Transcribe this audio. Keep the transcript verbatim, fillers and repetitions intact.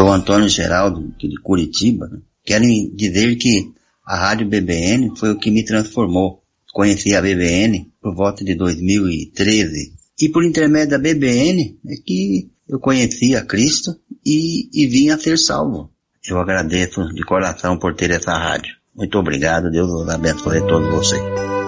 Sou Antônio Geraldo, aqui de Curitiba. Né? Quero dizer que a Rádio B B N foi o que me transformou. Conheci a B B N por volta de dois mil e treze. E por intermédio da B B N é que eu conheci a Cristo e, e vim a ser salvo. Eu agradeço de coração por ter essa rádio. Muito obrigado, Deus os abençoe a todos vocês.